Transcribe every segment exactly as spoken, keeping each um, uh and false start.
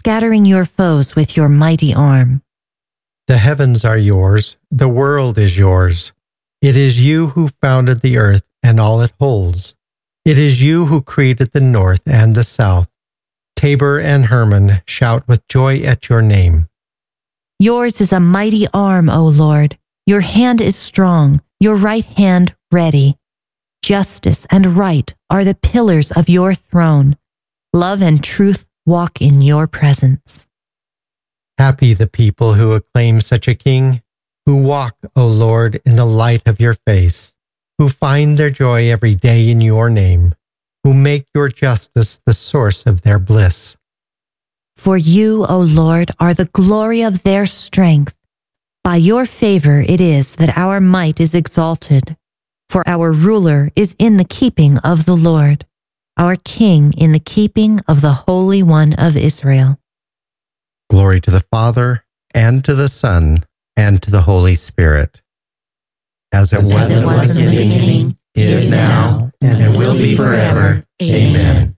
scattering your foes with your mighty arm. The heavens are yours, the world is yours. It is you who founded the earth and all it holds. It is you who created the north and the south. Tabor and Hermon shout with joy at your name. Yours is a mighty arm, O Lord. Your hand is strong, your right hand ready. Justice and right are the pillars of your throne. Love and truth walk in your presence. Happy the people who acclaim such a king, who walk, O Lord, in the light of your face, who find their joy every day in your name, who make your justice the source of their bliss. For you, O Lord, are the glory of their strength. By your favor it is that our might is exalted. For our ruler is in the keeping of the Lord, our king in the keeping of the Holy One of Israel. Glory to the Father, and to the Son, and to the Holy Spirit. As it As was, it was in the beginning, is now, and will be forever. Amen.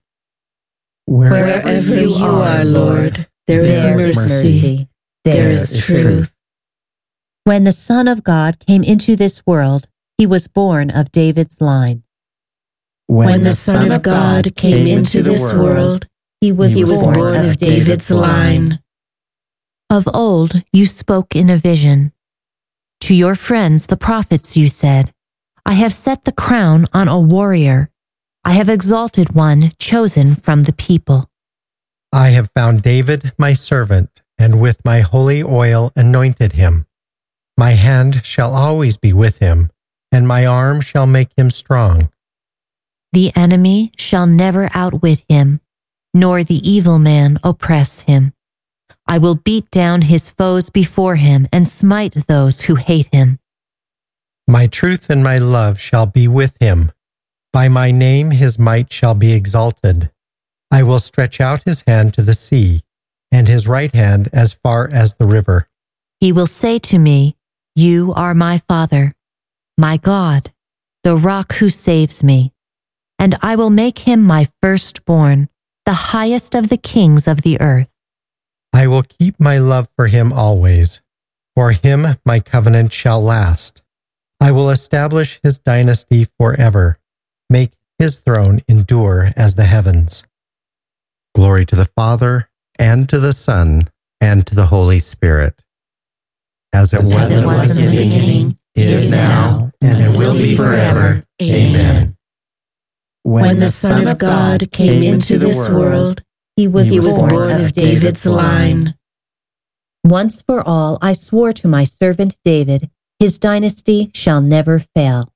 Wherever you are, Lord, there is mercy, there is truth. When the Son of God came into this world, he was born of David's line. When the Son of God came into this world, He was, he was born of David's line. Of old you spoke in a vision. To your friends, the prophets, you said, I have set the crown on a warrior. I have exalted one chosen from the people. I have found David my servant, and with my holy oil anointed him. My hand shall always be with him, and my arm shall make him strong. The enemy shall never outwit him, nor the evil man oppress him. I will beat down his foes before him and smite those who hate him. My truth and my love shall be with him. By my name his might shall be exalted. I will stretch out his hand to the sea, and his right hand as far as the river. He will say to me, You are my Father, my God, the rock who saves me. And I will make him my firstborn, the highest of the kings of the earth. I will keep my love for him always. For him my covenant shall last. I will establish his dynasty forever, make his throne endure as the heavens. Glory to the Father, and to the Son, and to the Holy Spirit. As it was, As it was in the beginning, is now, and will be forever. Amen. When the Son of God came into this world, He was, he was born of David's line. Once for all I swore to my servant David, his dynasty shall never fail.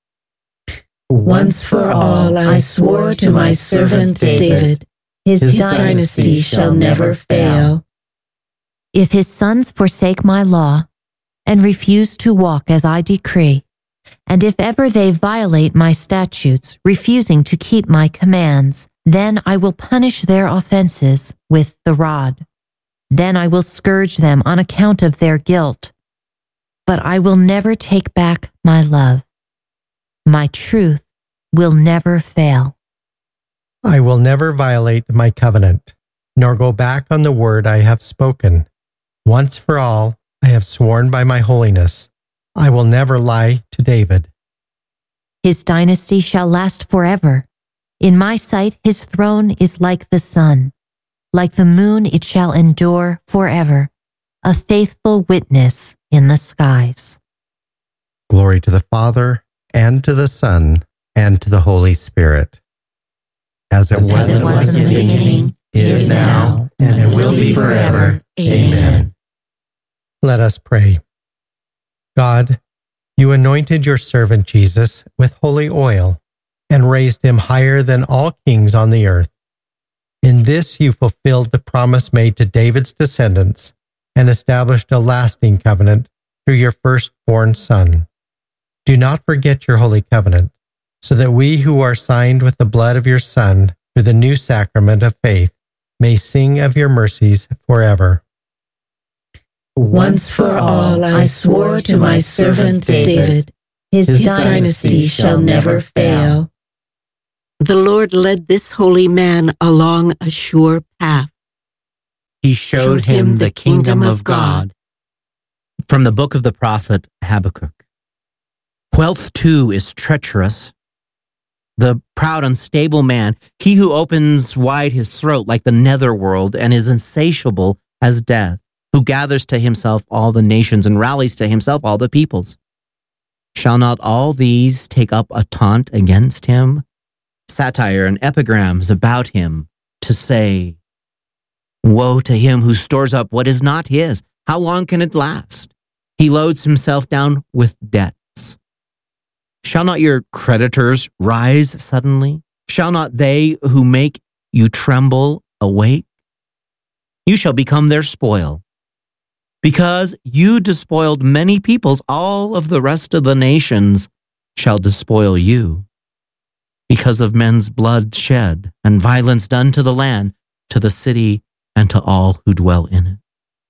Once for all I swore to my servant David, His, his dynasty shall never fail. If his sons forsake my law and refuse to walk as I decree, and if ever they violate my statutes, refusing to keep my commands, then I will punish their offenses with the rod. Then I will scourge them on account of their guilt. But I will never take back my love. My truth will never fail. I will never violate my covenant, nor go back on the word I have spoken. Once for all, I have sworn by my holiness. I will never lie to David. His dynasty shall last forever. In my sight, his throne is like the sun. Like the moon, it shall endure forever, a faithful witness in the skies. Glory to the Father, and to the Son, and to the Holy Spirit. As it was, As it was in the beginning, is now, and will be forever. Amen. Let us pray. God, you anointed your servant Jesus with holy oil and raised him higher than all kings on the earth. In this you fulfilled the promise made to David's descendants and established a lasting covenant through your firstborn Son. Do not forget your holy covenant, so that we who are signed with the blood of your Son through the new sacrament of faith may sing of your mercies forever. Once for all I swore to my servant David, his dynasty shall never fail. The Lord led this holy man along a sure path. he showed him the kingdom of God. From the book of the prophet Habakkuk. Wealth too is treacherous. The proud, unstable man, he who opens wide his throat like the netherworld and is insatiable as death, who gathers to himself all the nations and rallies to himself all the peoples. Shall not all these take up a taunt against him? Satire and epigrams about him to say, woe to him who stores up what is not his. How long can it last? He loads himself down with debts. Shall not your creditors rise suddenly? Shall not they who make you tremble awake? You shall become their spoil. Because you despoiled many peoples, all of the rest of the nations shall despoil you. Because of men's blood shed and violence done to the land, to the city, and to all who dwell in it.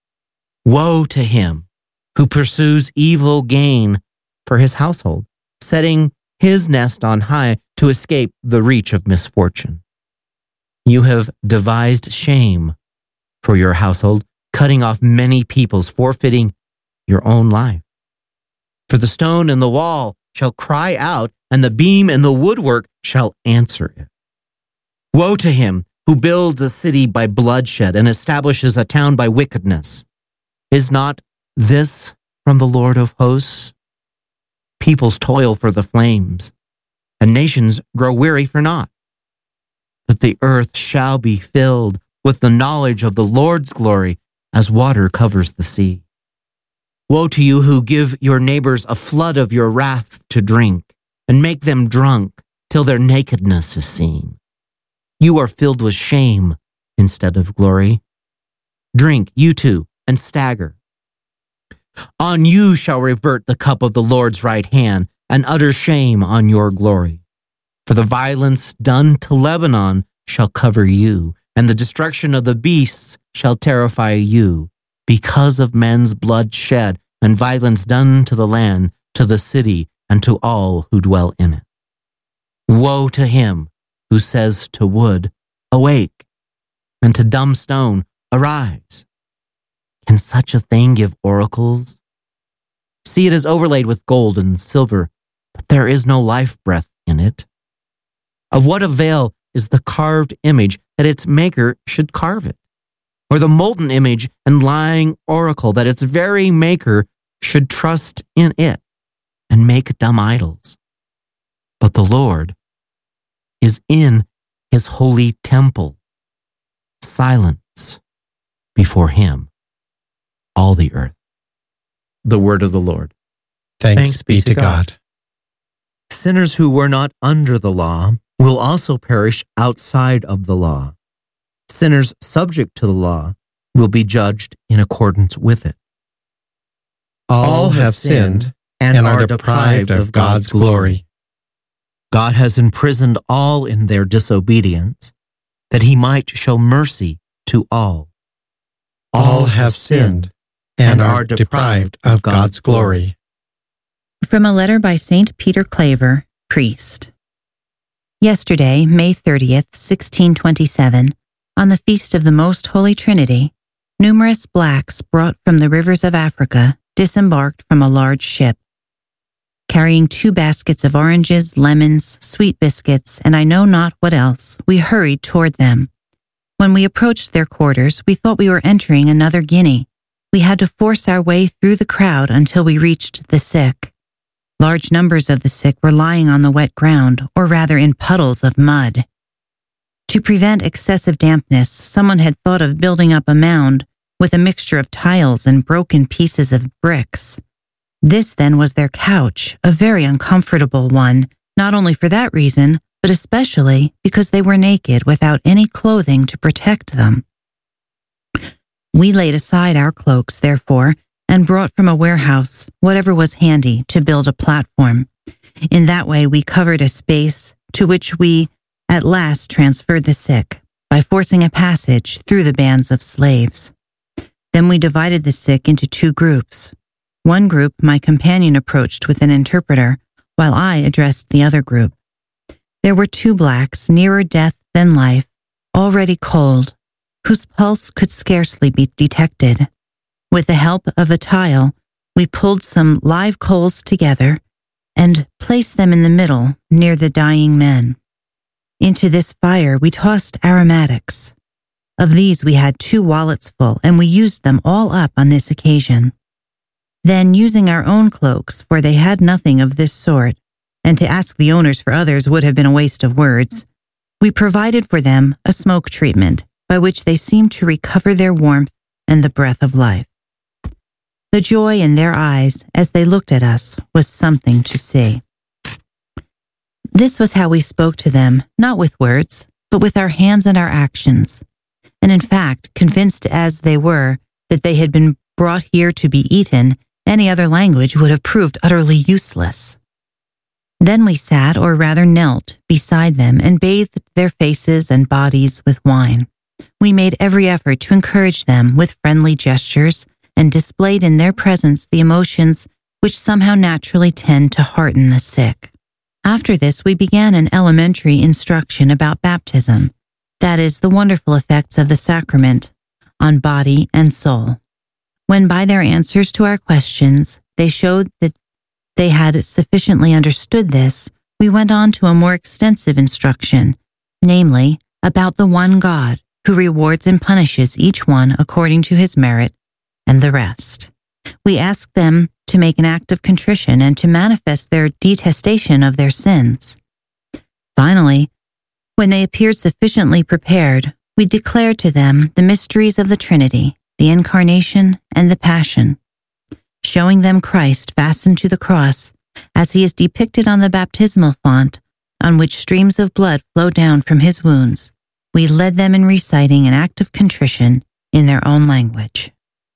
Woe to him who pursues evil gain for his household, setting his nest on high to escape the reach of misfortune. You have devised shame for your household, cutting off many peoples, forfeiting your own life. For the stone and the wall shall cry out, and the beam and the woodwork shall answer it. Woe to him who builds a city by bloodshed and establishes a town by wickedness. Is not this from the Lord of hosts? Peoples toil for the flames, and nations grow weary for naught. But the earth shall be filled with the knowledge of the Lord's glory as water covers the sea. Woe to you who give your neighbors a flood of your wrath to drink, and make them drunk till their nakedness is seen. You are filled with shame instead of glory. Drink, you too, and stagger. On you shall revert the cup of the Lord's right hand, and utter shame on your glory. For the violence done to Lebanon shall cover you, and the destruction of the beasts shall terrify you, because of men's blood shed and violence done to the land, to the city, and to all who dwell in it. Woe to him who says to wood, awake, and to dumb stone, arise. Can such a thing give oracles? See, it is overlaid with gold and silver, but there is no life breath in it. Of what avail is the carved image that its maker should carve it? Or the molten image and lying oracle that its very maker should trust in it and make dumb idols? But the Lord is in his holy temple. Silence before him, all the earth. The word of the Lord. Thanks, Thanks be to God. God. Sinners who were not under the law will also perish outside of the law. Sinners subject to the law will be judged in accordance with it. All have sinned and, and are deprived of God's glory. God has imprisoned all in their disobedience, that he might show mercy to all. All have sinned and are deprived of God's glory. From a letter by Saint Peter Claver, priest. Yesterday, May thirtieth, sixteen twenty-seven, on the feast of the Most Holy Trinity, numerous blacks brought from the rivers of Africa disembarked from a large ship. Carrying two baskets of oranges, lemons, sweet biscuits, and I know not what else, we hurried toward them. When we approached their quarters, we thought we were entering another Guinea. We had to force our way through the crowd until we reached the sick. Large numbers of the sick were lying on the wet ground, or rather in puddles of mud. To prevent excessive dampness, someone had thought of building up a mound with a mixture of tiles and broken pieces of bricks. This then was their couch, a very uncomfortable one, not only for that reason, but especially because they were naked without any clothing to protect them. We laid aside our cloaks, therefore, and brought from a warehouse whatever was handy to build a platform. In that way, we covered a space to which we at last transferred the sick by forcing a passage through the bands of slaves. Then we divided the sick into two groups. One group my companion approached with an interpreter, while I addressed the other group. There were two blacks nearer death than life, already cold, whose pulse could scarcely be detected. With the help of a tile, we pulled some live coals together and placed them in the middle near the dying men. Into this fire we tossed aromatics. Of these we had two wallets full, and we used them all up on this occasion. Then, using our own cloaks, for they had nothing of this sort, and to ask the owners for others would have been a waste of words, we provided for them a smoke treatment by which they seemed to recover their warmth and the breath of life. The joy in their eyes as they looked at us was something to see. This was how we spoke to them, not with words, but with our hands and our actions. And in fact, convinced as they were that they had been brought here to be eaten, any other language would have proved utterly useless. Then we sat, or rather knelt, beside them and bathed their faces and bodies with wine. We made every effort to encourage them with friendly gestures and displayed in their presence the emotions which somehow naturally tend to hearten the sick. After this, we began an elementary instruction about baptism, that is, the wonderful effects of the sacrament on body and soul. When by their answers to our questions, they showed that they had sufficiently understood this, we went on to a more extensive instruction, namely, about the one God who rewards and punishes each one according to his merit, and the rest. We asked them to make an act of contrition and to manifest their detestation of their sins. Finally, when they appeared sufficiently prepared, we declared to them the mysteries of the Trinity, the Incarnation, and the Passion, showing them Christ fastened to the cross as he is depicted on the baptismal font on which streams of blood flow down from his wounds. We led them in reciting an act of contrition in their own language.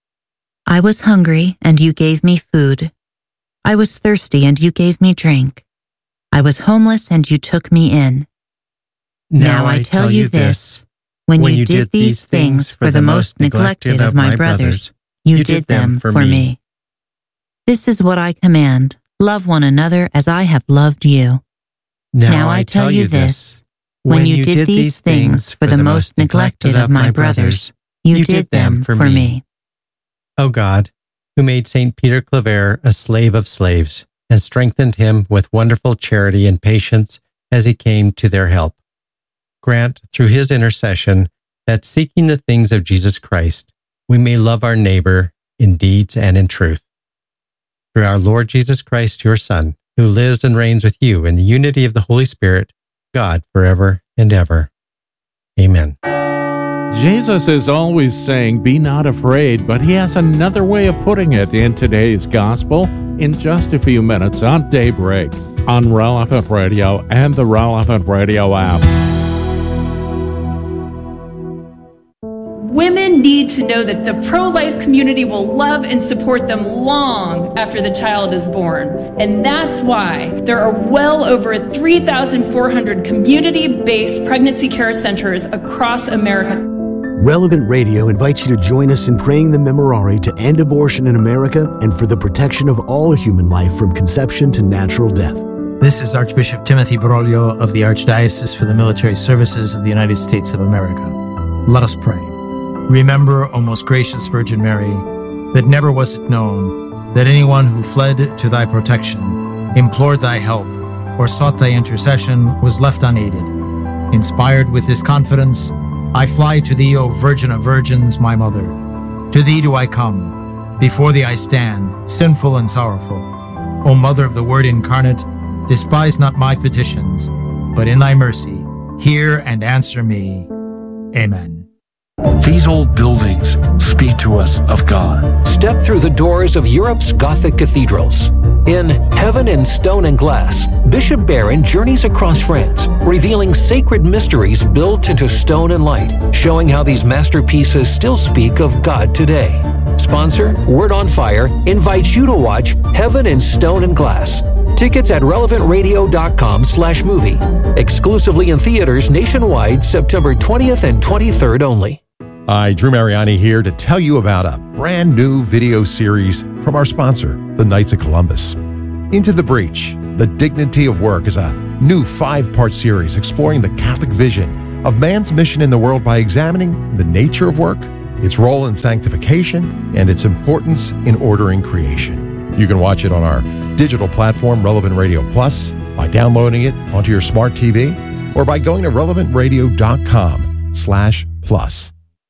I was hungry, and you gave me food. I was thirsty, and you gave me drink. I was homeless, and you took me in. Now, now I tell you this, when, when you, you did these things for the most neglected of my brothers, you, you did them for me. me. This is what I command, love one another as I have loved you. Now, now I tell you this, when you did these things for the most neglected of my brothers, you did them for me. O God, who made Saint Peter Claver a slave of slaves, and strengthened him with wonderful charity and patience as he came to their help, grant through his intercession that, seeking the things of Jesus Christ, we may love our neighbor in deeds and in truth. Through our Lord Jesus Christ, your Son, who lives and reigns with you in the unity of the Holy Spirit, God, forever and ever. Amen. Jesus is always saying, be not afraid, but he has another way of putting it in today's gospel in just a few minutes on Daybreak on Relevant Radio and the Relevant Radio app. Women need to know that the pro-life community will love and support them long after the child is born. And that's why there are well over three thousand four hundred community-based pregnancy care centers across America. Relevant Radio invites you to join us in praying the Memorare to end abortion in America and for the protection of all human life from conception to natural death. This is Archbishop Timothy Broglio of the Archdiocese for the Military Services of the United States of America. Let us pray. Remember, O most gracious Virgin Mary, that never was it known that anyone who fled to thy protection, implored thy help, or sought thy intercession was left unaided. Inspired with this confidence, I fly to thee, O Virgin of Virgins, my Mother. To thee do I come. Before thee I stand, sinful and sorrowful. O Mother of the Word incarnate, despise not my petitions, but in thy mercy, hear and answer me. Amen. These old buildings speak to us of God. Step through the doors of Europe's Gothic cathedrals. In Heaven in Stone and Glass, Bishop Barron journeys across France, revealing sacred mysteries built into stone and light, showing how these masterpieces still speak of God today. Sponsor, Word on Fire, invites you to watch Heaven in Stone and Glass. Tickets at relevant radio dot com slash movie. Exclusively in theaters nationwide, September twentieth and twenty-third only. Hi, Drew Mariani here to tell you about a brand new video series from our sponsor, the Knights of Columbus. Into the Breach, The Dignity of Work is a new five-part series exploring the Catholic vision of man's mission in the world by examining the nature of work, its role in sanctification, and its importance in ordering creation. You can watch it on our digital platform, Relevant Radio Plus, by downloading it onto your smart T V, or by going to relevant radio dot com slash plus.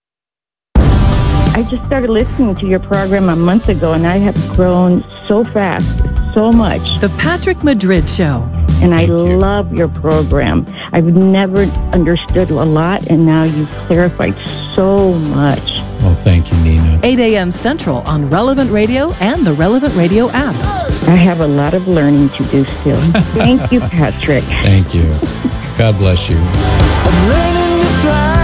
I just started listening to your program a month ago, and I have grown so fast, so much. The Patrick Madrid Show. And I love your program. I've never understood a lot, and now you've clarified so much. Well, thank you, Nina. eight a.m. Central on Relevant Radio and the Relevant Radio app. I have a lot of learning to do still. Thank you, Patrick. Thank you. God bless you. I'm learning to fly.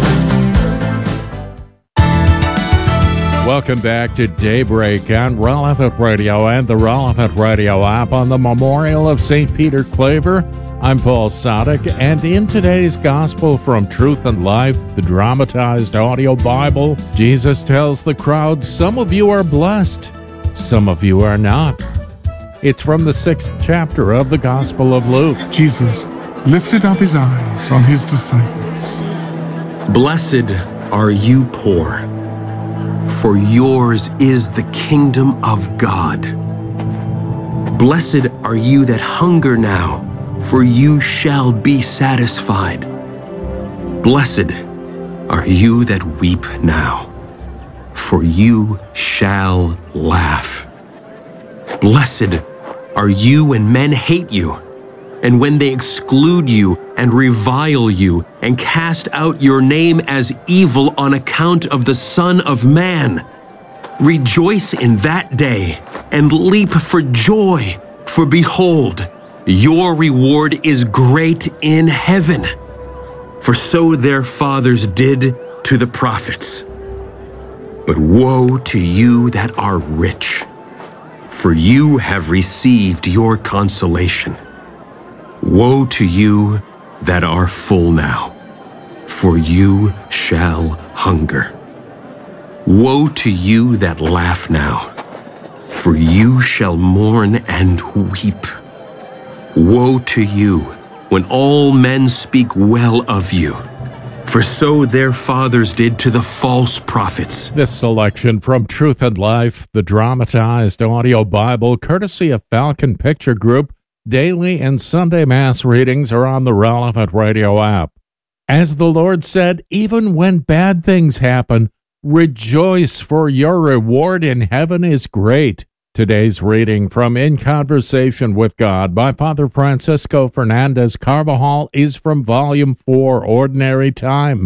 Welcome back to Daybreak on Relevant Radio and the Relevant Radio app on the Memorial of Saint Peter Claver. I'm Paul Sadek, and in today's Gospel from Truth and Life, the dramatized audio Bible, Jesus tells the crowd, some of you are blessed, some of you are not. It's from the sixth chapter of the Gospel of Luke. Jesus lifted up his eyes on his disciples. Blessed are you poor, for yours is the kingdom of God. Blessed are you that hunger now, for you shall be satisfied. Blessed are you that weep now, for you shall laugh. Blessed are you when men hate you, and when they exclude you and revile you and cast out your name as evil on account of the Son of Man. Rejoice in that day and leap for joy, for behold, your reward is great in heaven. For so their fathers did to the prophets. But woe to you that are rich, for you have received your consolation. Woe to you that are full now, for you shall hunger. Woe to you that laugh now, for you shall mourn and weep. Woe to you when all men speak well of you, for so their fathers did to the false prophets. This selection from Truth and Life, the dramatized audio Bible, courtesy of Falcon Picture Group. Daily and Sunday Mass readings are on the Relevant Radio app. As the Lord said, even when bad things happen, rejoice, for your reward in heaven is great. Today's reading from In Conversation with God by Father Francisco Fernandez Carvajal is from Volume four, Ordinary Time.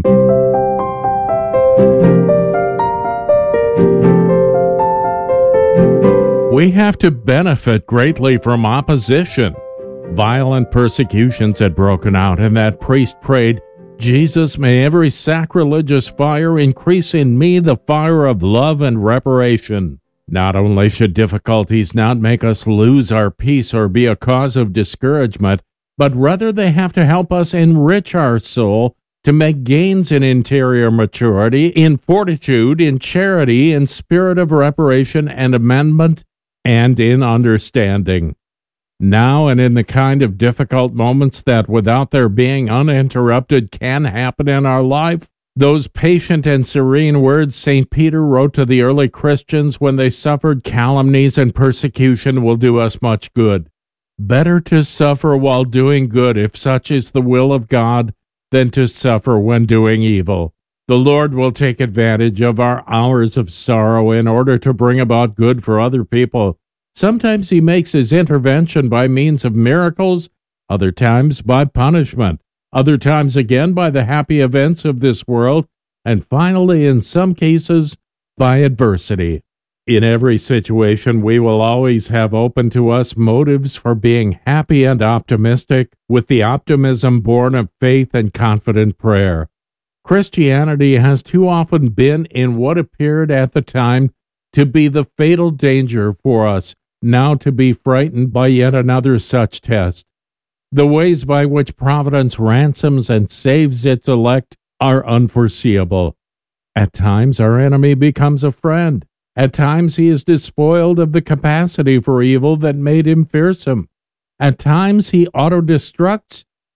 We have to benefit greatly from opposition. Violent persecutions had broken out, and that priest prayed, Jesus, may every sacrilegious fire increase in me the fire of love and reparation. Not only should difficulties not make us lose our peace or be a cause of discouragement, but rather they have to help us enrich our soul to make gains in interior maturity, in fortitude, in charity, in spirit of reparation and amendment, and in understanding. Now and in the kind of difficult moments that without their being uninterrupted can happen in our life, those patient and serene words Saint Peter wrote to the early Christians when they suffered calumnies and persecution will do us much good. Better to suffer while doing good, if such is the will of God, than to suffer when doing evil. The Lord will take advantage of our hours of sorrow in order to bring about good for other people. Sometimes he makes his intervention by means of miracles, other times by punishment, other times again by the happy events of this world, and finally, in some cases, by adversity. In every situation, we will always have open to us motives for being happy and optimistic, with the optimism born of faith and confident prayer. Christianity has too often been in what appeared at the time to be the fatal danger for us, now to be frightened by yet another such test. The ways by which Providence ransoms and saves its elect are unforeseeable. At times our enemy becomes a friend. At times he is despoiled of the capacity for evil that made him fearsome. At times he auto-destructs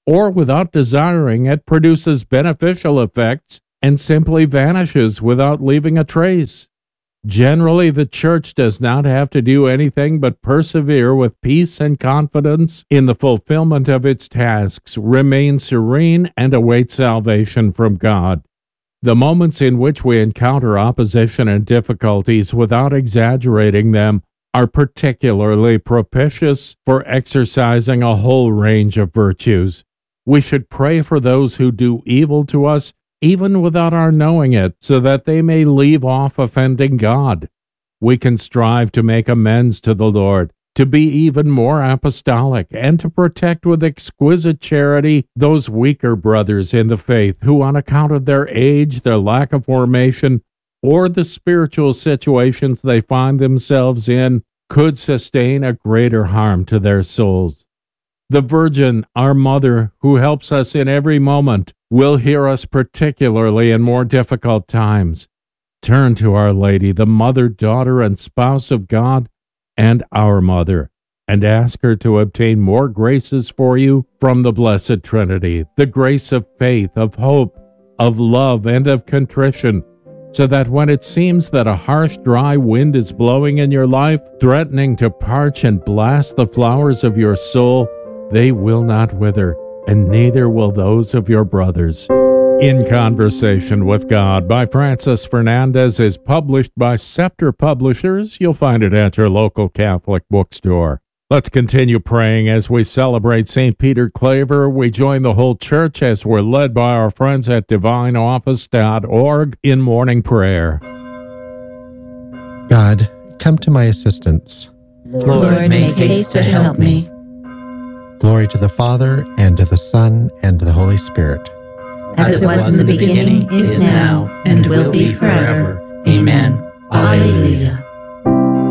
or without desiring it produces beneficial effects and simply vanishes without leaving a trace. Generally, the church does not have to do anything but persevere with peace and confidence in the fulfillment of its tasks, remain serene, and await salvation from God. The moments in which we encounter opposition and difficulties without exaggerating them are particularly propitious for exercising a whole range of virtues. We should pray for those who do evil to us, even without our knowing it, so that they may leave off offending God. We can strive to make amends to the Lord, to be even more apostolic, and to protect with exquisite charity those weaker brothers in the faith who, on account of their age, their lack of formation, or the spiritual situations they find themselves in, could sustain a greater harm to their souls. The Virgin, our Mother, who helps us in every moment, will hear us particularly in more difficult times. Turn to Our Lady, the Mother, Daughter, and Spouse of God, and our Mother, and ask her to obtain more graces for you from the Blessed Trinity, the grace of faith, of hope, of love, and of contrition, so that when it seems that a harsh, dry wind is blowing in your life, threatening to parch and blast the flowers of your soul, they will not wither, and neither will those of your brothers. In Conversation with God by Francis Fernandez is published by Scepter Publishers. You'll find it at your local Catholic bookstore. Let's continue praying as we celebrate Saint Peter Claver. We join the whole church as we're led by our friends at divine office dot org in morning prayer. God, come to my assistance. Lord, make haste to help me. Glory to the Father, and to the Son, and to the Holy Spirit. As it was in the beginning, is now, and will be forever. Amen. Alleluia.